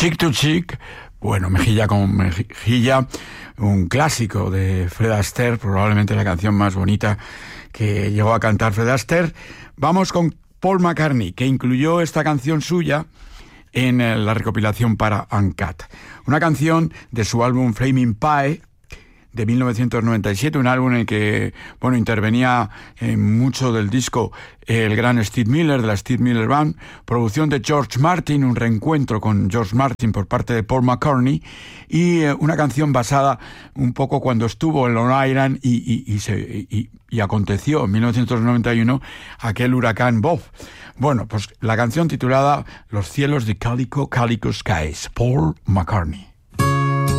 Cheek to Cheek, bueno, mejilla con mejilla, un clásico de Fred Astaire, probablemente la canción más bonita que llegó a cantar Fred Astaire. Vamos con Paul McCartney, que incluyó esta canción suya en la recopilación para Uncut. Una canción de su álbum Flaming Pie, de 1997, un álbum en el que, bueno, intervenía en mucho del disco el gran Steve Miller, de la Steve Miller Band, producción de George Martin, un reencuentro con George Martin por parte de Paul McCartney, y una canción basada un poco cuando estuvo en Long Island y aconteció en 1991 aquel huracán Bob. Bueno, pues la canción titulada Los cielos de Calico Skies, Paul McCartney.